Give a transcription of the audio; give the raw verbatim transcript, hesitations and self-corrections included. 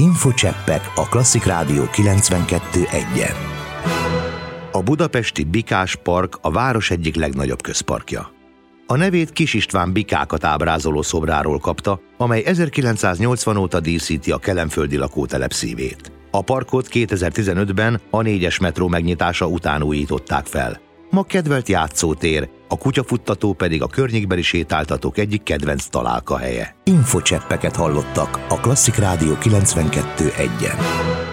Infocseppek a Klasszik Rádió kilencvenkettő egyen. A budapesti Bikás Park a város egyik legnagyobb közparkja. A nevét Kis István bikákat ábrázoló szobráról kapta, amely ezerkilencszáznyolcvan óta díszíti a kelenföldi lakótelep szívét. A parkot kétezer-tizenötben a négyes metró megnyitása után újították fel. Ma kedvelt játszótér, a kutyafuttató pedig a környékbeli sétáltatók egyik kedvenc találkahelye. Infocseppeket hallottak a Klasszik Rádió kilencvenkettő egyen.